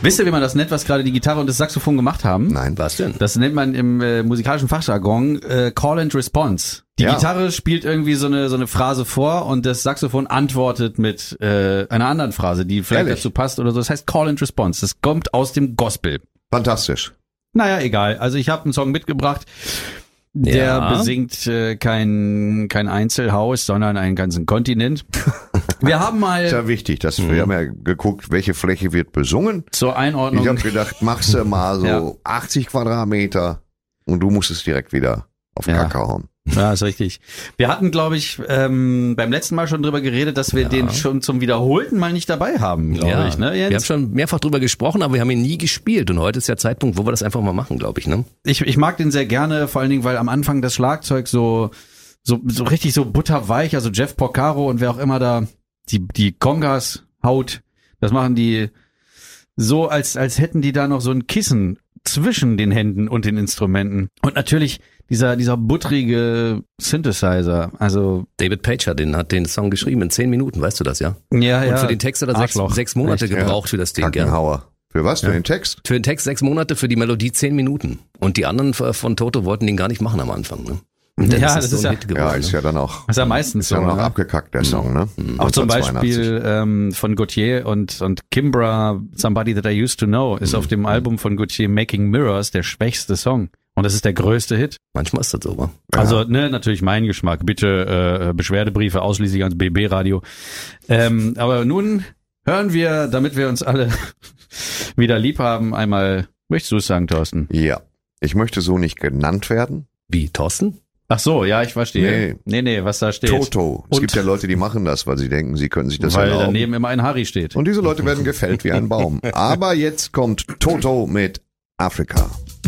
Wisst ihr, wie man das nennt, was gerade die Gitarre und das Saxophon gemacht haben? Nein. Was denn? Das nennt man im musikalischen Fachjargon Call and Response. Die Gitarre spielt irgendwie so eine Phrase vor und das Saxophon antwortet mit einer anderen Phrase, die vielleicht dazu passt oder so. Das heißt Call and Response. Das kommt aus dem Gospel. Fantastisch. Naja, egal. Also ich habe einen Song mitgebracht, der besingt kein Einzelhaus, sondern einen ganzen Kontinent. Wir haben mal... Ist ja wichtig, wir haben ja geguckt, welche Fläche wird besungen. Zur Einordnung. Ich habe gedacht, machst du mal so 80 Quadratmeter und du musst es direkt wieder auf den Kacke hauen. Ja, ist richtig. Wir hatten, glaube ich, beim letzten Mal schon drüber geredet, dass wir den schon zum wiederholten Mal nicht dabei haben, glaube ich. Ne, Jens? Wir haben schon mehrfach drüber gesprochen, aber wir haben ihn nie gespielt. Und heute ist der Zeitpunkt, wo wir das einfach mal machen, glaube ich. Ne? Ich mag den sehr gerne, vor allen Dingen, weil am Anfang das Schlagzeug so richtig so butterweich, also Jeff Porcaro und wer auch immer da die Congas haut, das machen die so, als hätten die da noch so ein Kissen zwischen den Händen und den Instrumenten. Und natürlich dieser buttrige Synthesizer, also David Page hat den Song geschrieben in 10 Minuten, weißt du das, ja? Ja. Und für den Text hat er 6 Monate gebraucht für das Ding, Kackenhauer. Für was? Für den Text? Für den Text 6 Monate, für die Melodie 10 Minuten. Und die anderen von Toto wollten den gar nicht machen am Anfang, ne? Das ist so ein Hit geworden, ist ja dann auch. Das ist ja meistens so. Ist ja noch abgekackt, der Song, ne? Auch zum Beispiel von Gautier und Kimbra, Somebody That I Used to Know, ist auf dem Album von Gautier Making Mirrors der schwächste Song. Und das ist der größte Hit. Manchmal ist das so, wa? Also, natürlich mein Geschmack. Bitte Beschwerdebriefe ausschließlich ans BB-Radio. Aber nun hören wir, damit wir uns alle wieder lieb haben, einmal, möchtest du es sagen, Thorsten? Ja. Ich möchte so nicht genannt werden. Wie, Thorsten? Ach so, ja, ich verstehe. Nee, was da steht. Toto. Es gibt ja Leute, die machen das, weil sie denken, sie können sich das erlauben. Weil daneben immer ein Harry steht. Und diese Leute werden gefällt wie ein Baum. Aber jetzt kommt Toto mit Afrika.